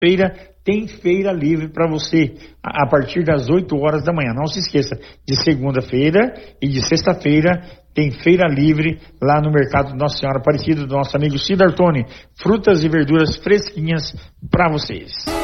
feira tem feira livre para você a partir das 8 horas da manhã. Não se esqueça, de segunda-feira e de sexta-feira tem feira livre lá no Mercado Nossa Senhora Aparecida, do nosso amigo Cid Artoni. Frutas e verduras fresquinhas para vocês.